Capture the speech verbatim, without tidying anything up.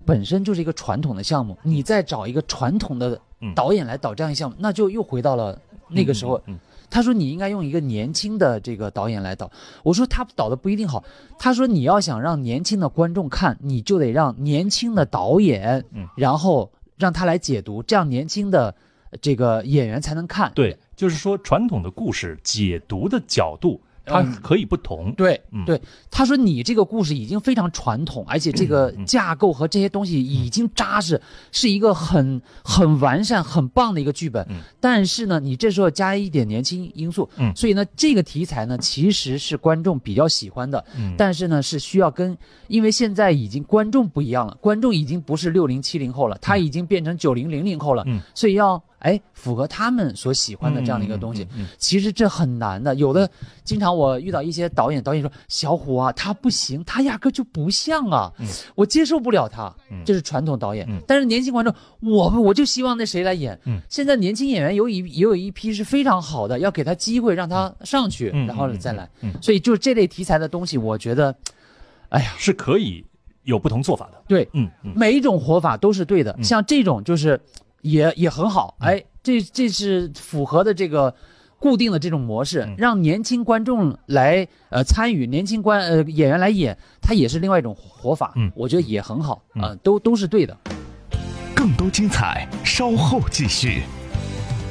本身就是一个传统的项目，你再找一个传统的导演来导这样一项目，那就又回到了那个时候。 嗯嗯嗯他说你应该用一个年轻的这个导演来导，我说他导的不一定好，他说你要想让年轻的观众看，你就得让年轻的导演， 嗯， 然后让他来解读，这样年轻的这个演员才能看。 对，就是说传统的故事解读的角度它可以不同。 嗯、对、 嗯、 对，他说你这个故事已经非常传统，而且这个架构和这些东西已经扎实，嗯、是一个很很完善很棒的一个剧本、嗯、但是呢你这时候加一点年轻因素、嗯、所以呢这个题材呢其实是观众比较喜欢的、嗯、但是呢是需要跟，因为现在已经观众不一样了，观众已经不是六零七零后了，他已经变成九零零零后了、嗯、所以要哎，符合他们所喜欢的这样的一个东西、嗯嗯嗯、其实这很难的。有的经常我遇到一些导演，导演说小虎啊他不行，他压根就不像啊、嗯、我接受不了他、嗯、这是传统导演、嗯、但是年轻观众我我就希望那谁来演、嗯、现在年轻演员有一也有一批是非常好的，要给他机会让他上去、嗯、然后再来、嗯嗯、所以就这类题材的东西我觉得哎呀是可以有不同做法的。 对，嗯嗯，每一种活法都是对的、嗯、像这种就是也也很好，哎，这这是符合的这个固定的这种模式，嗯、让年轻观众来呃参与，年轻观呃演员来演，它也是另外一种活法，嗯，我觉得也很好啊、嗯呃，都都是对的。 更多精彩，稍后继续。